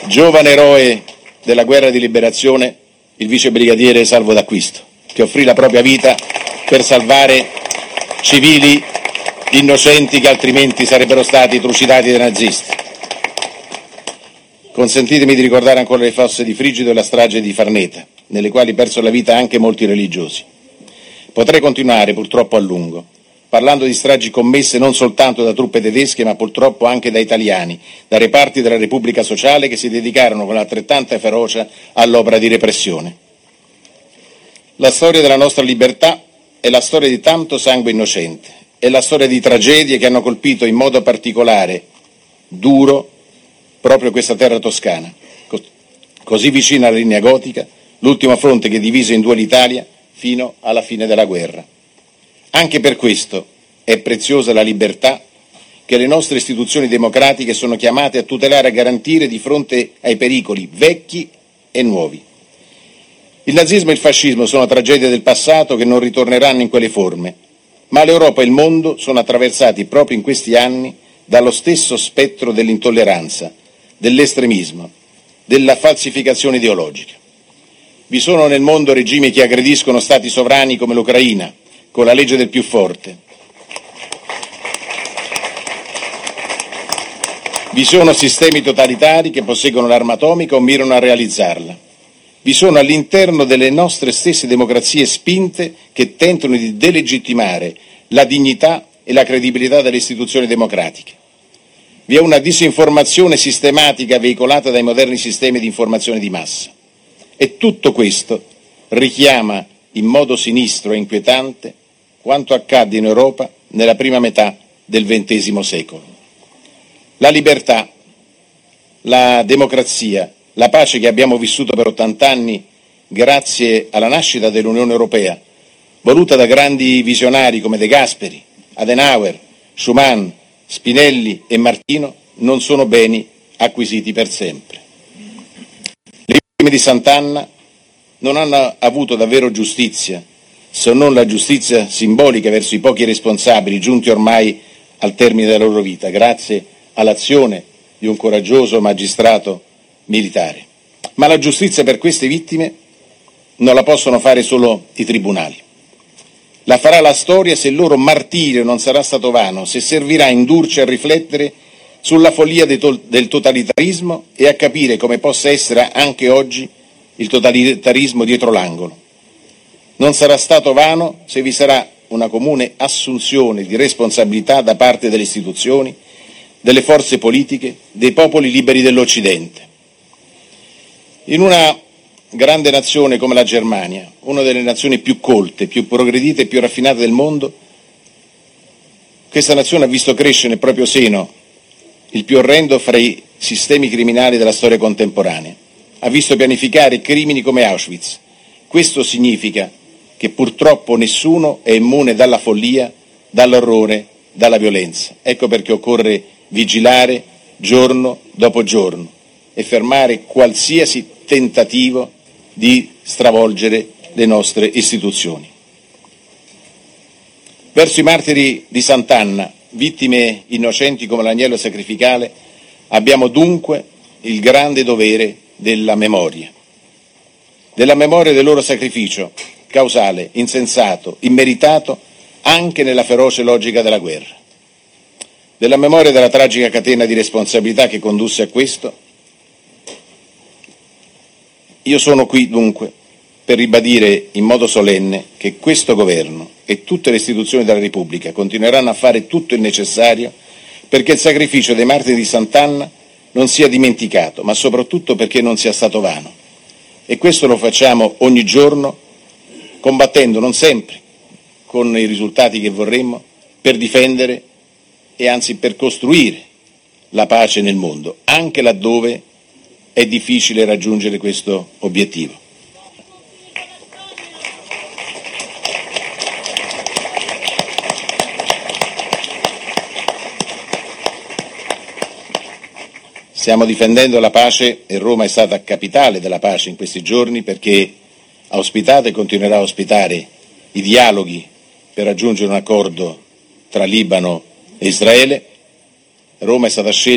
giovane eroe della guerra di liberazione, il vicebrigadiere Salvo D'Acquisto, che offrì la propria vita per salvare civili innocenti che altrimenti sarebbero stati trucidati dai nazisti. Consentitemi di ricordare ancora le fosse di Frigido e la strage di Farneta, nelle quali persero la vita anche molti religiosi. Potrei continuare purtroppo a lungo, parlando di stragi commesse non soltanto da truppe tedesche, ma purtroppo anche da italiani, da reparti della Repubblica Sociale che si dedicarono con altrettanta ferocia all'opera di repressione. La storia della nostra libertà è la storia di tanto sangue innocente, è la storia di tragedie che hanno colpito in modo particolare duro proprio questa terra toscana, così vicina alla linea gotica, l'ultimo fronte che divise in due l'Italia fino alla fine della guerra. Anche per questo è preziosa la libertà che le nostre istituzioni democratiche sono chiamate a tutelare e a garantire di fronte ai pericoli vecchi e nuovi. Il nazismo e il fascismo sono tragedie del passato che non ritorneranno in quelle forme, ma l'Europa e il mondo sono attraversati proprio in questi anni dallo stesso spettro dell'intolleranza, dell'estremismo, della falsificazione ideologica. Vi sono nel mondo regimi che aggrediscono stati sovrani come l'Ucraina, con la legge del più forte. Vi sono sistemi totalitari che posseggono l'arma atomica o mirano a realizzarla. Vi sono all'interno delle nostre stesse democrazie spinte che tentano di delegittimare la dignità e la credibilità delle istituzioni democratiche. Vi è una disinformazione sistematica veicolata dai moderni sistemi di informazione di massa. E tutto questo richiama in modo sinistro e inquietante quanto accadde in Europa nella prima metà del XX secolo. La libertà, la democrazia, la pace che abbiamo vissuto per 80 anni grazie alla nascita dell'Unione Europea, voluta da grandi visionari come De Gasperi, Adenauer, Schuman, Spinelli e Martino, non sono beni acquisiti per sempre. Le vittime di Sant'Anna non hanno avuto davvero giustizia, se non la giustizia simbolica verso i pochi responsabili giunti ormai al termine della loro vita, grazie all'azione di un coraggioso magistrato militare. Ma la giustizia per queste vittime non la possono fare solo i tribunali. La farà la storia se il loro martirio non sarà stato vano, se servirà a indurci a riflettere sulla follia del totalitarismo e a capire come possa essere anche oggi il totalitarismo dietro l'angolo. Non sarà stato vano se vi sarà una comune assunzione di responsabilità da parte delle istituzioni, delle forze politiche, dei popoli liberi dell'Occidente. In una grande nazione come la Germania, una delle nazioni più colte, più progredite e più raffinate del mondo, questa nazione ha visto crescere nel proprio seno il più orrendo fra i sistemi criminali della storia contemporanea. Ha visto pianificare crimini come Auschwitz. Questo significa che purtroppo nessuno è immune dalla follia, dall'orrore, dalla violenza. Ecco perché occorre vigilare giorno dopo giorno e fermare qualsiasi tentativo di stravolgere le nostre istituzioni. Verso i martiri di Sant'Anna, vittime innocenti come l'agnello sacrificale, abbiamo dunque il grande dovere della memoria del loro sacrificio causale, insensato, immeritato anche nella feroce logica della guerra. Della memoria della tragica catena di responsabilità che condusse a questo, io sono qui dunque per ribadire in modo solenne che questo governo e tutte le istituzioni della Repubblica continueranno a fare tutto il necessario perché il sacrificio dei martiri di Sant'Anna non sia dimenticato, ma soprattutto perché non sia stato vano. E questo lo facciamo ogni giorno, combattendo non sempre con i risultati che vorremmo, per difendere e anzi per costruire la pace nel mondo, anche laddove è difficile raggiungere questo obiettivo. Stiamo difendendo la pace e Roma è stata capitale della pace in questi giorni perché ha ospitato e continuerà a ospitare i dialoghi per raggiungere un accordo tra Libano e Israele. Roma è stata scelta